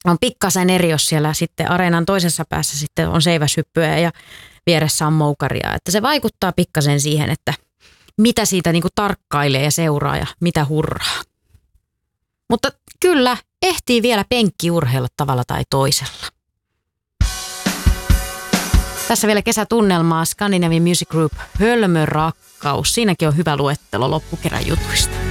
on pikkasen eri, jos siellä sitten areenan toisessa päässä sitten on seiväshyppyä ja vieressä on moukaria. Että se vaikuttaa pikkasen siihen, että mitä siitä niin kuin tarkkailee ja seuraa ja mitä hurraa. Mutta kyllä, ehtii vielä penkkiurheilla tavalla tai toisella. Tässä vielä kesätunnelmaa Scandinavian Music Group Hölmö rakkaus. Siinäkin on hyvä luettelo loppukerran jutuista.